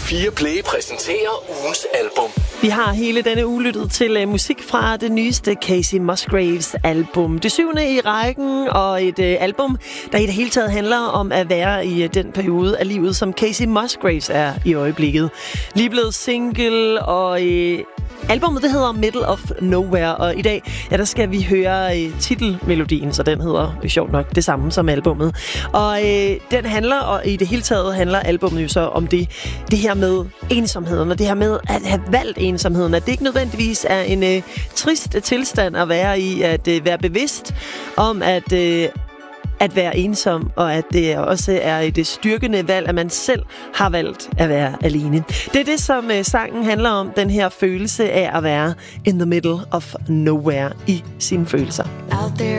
Radio4 Play præsenterer ugens album. Vi har hele denne uge lyttet til musik fra det nyeste Kacey Musgraves album. Det 7. i rækken, og et album, der i det hele taget handler om at være i den periode af livet, som Kacey Musgraves er i øjeblikket. Lige blevet single, og albummet det hedder Middle of Nowhere, og i dag der skal vi høre titelmelodien, så den hedder sjovt nok det samme som albummet. Og den handler, og i det hele taget handler albummet jo så om det her med ensomheden, og det her med at have valgt ensomheden, at det ikke nødvendigvis er en trist tilstand at være i, at være bevidst om at være ensom, og at det også er et styrkende valg, at man selv har valgt at være alene. Det er det, som sangen handler om, den her følelse af at være in the middle of nowhere i sine følelser.